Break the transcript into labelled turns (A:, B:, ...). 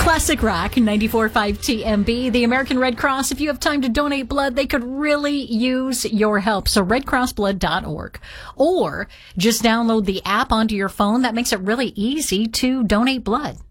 A: Classic Rock 94.5 TMB. The American Red Cross, if you have time to donate blood, they could really use your help. So redcrossblood.org. Or just download the app onto your phone. That makes it really easy to donate blood.